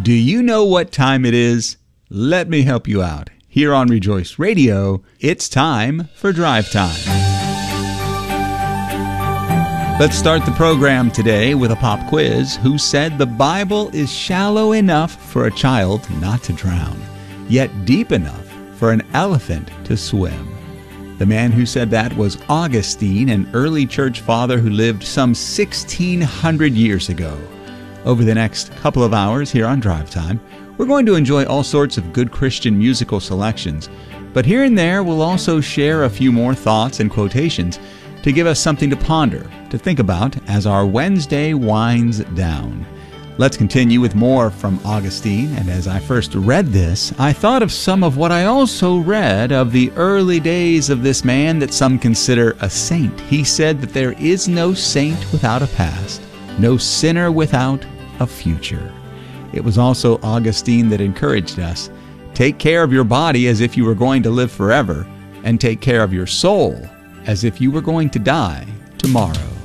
Do you know what time it is? Let me help you out. Here on Rejoice Radio, it's time for Drive Time. Let's start the program today with a pop quiz. Who said the Bible is shallow enough for a child not to drown, yet deep enough for an elephant to swim? The man who said that was Augustine, an early church father who lived some 1,600 years ago. Over the next couple of hours here on Drive Time, we're going to enjoy all sorts of good Christian musical selections, but here and there we'll also share a few more thoughts and quotations to give us something to ponder, to think about as our Wednesday winds down. Let's continue with more from Augustine, and as I first read this, I thought of some of what I also read of the early days of this man that some consider a saint. He said that there is no saint without a past, no sinner without a future. It was also Augustine that encouraged us, take care of your body as if you were going to live forever, and take care of your soul as if you were going to die tomorrow.